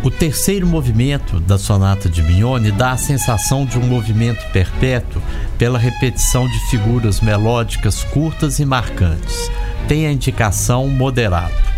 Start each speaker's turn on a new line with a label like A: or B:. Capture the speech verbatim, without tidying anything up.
A: O terceiro movimento da sonata de Mignone dá a sensação de um movimento perpétuo pela repetição de figuras melódicas curtas e marcantes. Tem a indicação moderado.